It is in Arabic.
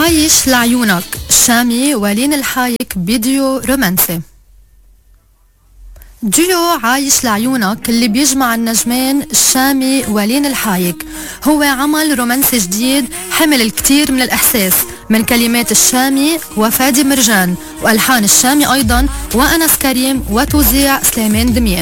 عايش لعيونك شامي ولين الحايك فيديو رومانسي. ديو عايش لعيونك اللي بيجمع النجمين شامي ولين الحايك هو عمل رومانسي جديد حمل الكثير من الإحساس من كلمات الشامي وفادي مرجان وألحان الشامي أيضا وأنس كريم وتوزيع سليمان دمياط.